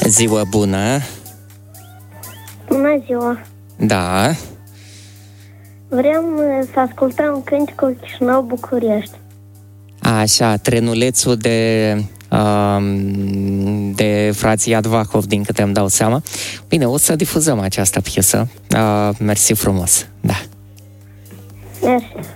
Ziua bună! Bună ziua! Da. Vrem să ascultăm Cânticul Chișinău București. Așa, trenulețul de frații Advahov, din câte îmi dau seama. Bine, o să difuzăm această piesă. Mersi frumos. Da. Mersi.